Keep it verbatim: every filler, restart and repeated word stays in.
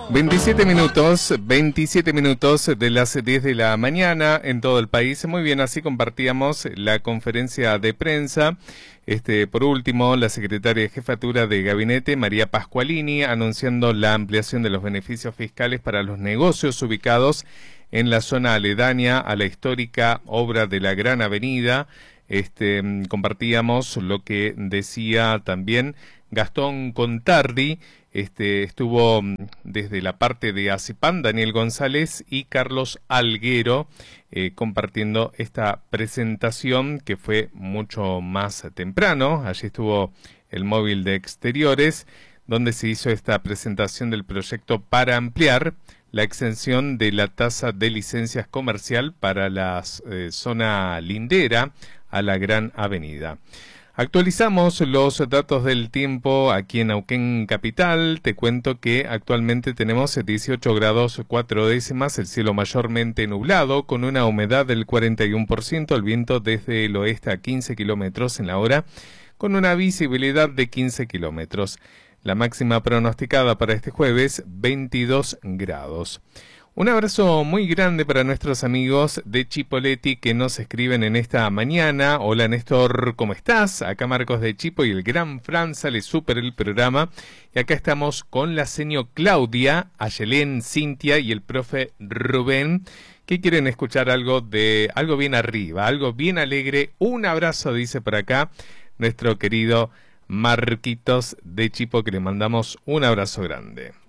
veintisiete minutos, veintisiete minutos de las diez de la mañana en todo el país. Muy bien, así compartíamos la conferencia de prensa. Este, por último, la secretaria de Jefatura de Gabinete, María Pascualini, anunciando la ampliación de los beneficios fiscales para los negocios ubicados en la zona aledaña a la histórica obra de la Gran Avenida. Este, compartíamos lo que decía también Gastón Contardi. Este, estuvo desde la parte de ACEPAN, Daniel González y Carlos Alguero, eh, compartiendo esta presentación que fue mucho más temprano. Allí estuvo el móvil de exteriores, donde se hizo esta presentación del proyecto para ampliar la exención de la tasa de licencias comercial para la eh, zona lindera a la Gran Avenida. Actualizamos los datos del tiempo aquí en Neuquén Capital. Te cuento que actualmente tenemos dieciocho grados cuatro décimas, el cielo mayormente nublado, con una humedad del cuarenta y uno por ciento, el viento desde el oeste a quince kilómetros en la hora, con una visibilidad de quince kilómetros. La máxima pronosticada para este jueves, veintidós grados. Un abrazo muy grande para nuestros amigos de Chipoleti que nos escriben en esta mañana. Hola Néstor, ¿cómo estás? Acá Marcos de Chipo y el gran Fran, sale súper el programa. Y acá estamos con la seño Claudia, Ayelén, Cintia y el profe Rubén, que quieren escuchar algo de algo bien arriba, algo bien alegre. Un abrazo, dice por acá nuestro querido Marquitos de Chipo, que le mandamos un abrazo grande.